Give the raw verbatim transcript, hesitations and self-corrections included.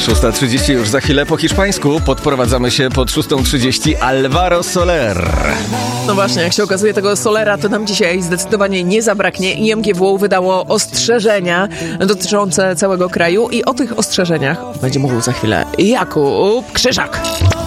szósta trzydzieści już za chwilę po hiszpańsku. Podprowadzamy się pod szóstą trzydzieści. Alvaro Soler. No właśnie, jak się okazuje, tego Solera to nam dzisiaj zdecydowanie nie zabraknie. I M G W wydało ostrzeżenia dotyczące całego kraju i o tych ostrzeżeniach będzie mówił za chwilę Jakub Krzyżak.